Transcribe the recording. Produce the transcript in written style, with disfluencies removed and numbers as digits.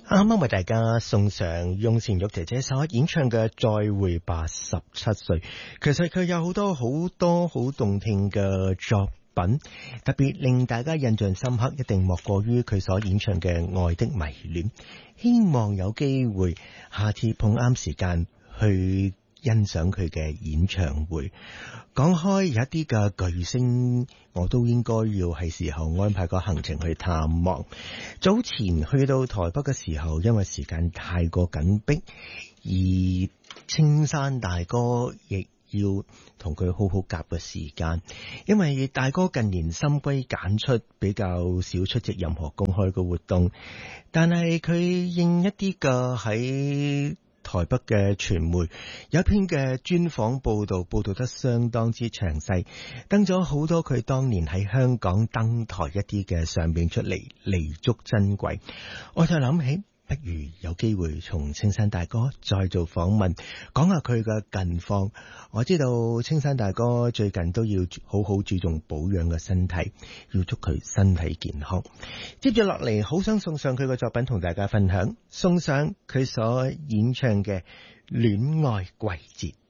啱啱為大家送上翁倩玉姐姐所演唱嘅《再會吧17歲》。其實佢有好多好動聽嘅作品，特別令大家印象深刻，一定莫過於佢所演唱嘅《愛的迷戀》。希望有機會下次碰啱時間去欣賞佢嘅演唱會。講開有一啲嘅巨星，我都應該要係時候安排個行程去探望。早前去到台北嘅時候，因為時間太過緊迫，而青山大哥亦要同佢好好夾嘅時間，因為大哥近年深歸簡出，比較少出席任何公開嘅活動，但係佢應一啲嘅喺台北嘅傳媒有一篇嘅專訪報道得相當之詳細，登咗好多佢當年喺香港登台一啲嘅相片出嚟，彌足珍貴。我就諗起，不如有機會從青山大哥再做訪問，講下佢嘅近況。我知道青山大哥最近都要好好注重保養嘅身體，要祝佢身體健康。接住落嚟，好想送上佢嘅作品同大家分享，送上佢所演唱嘅《戀愛季節》。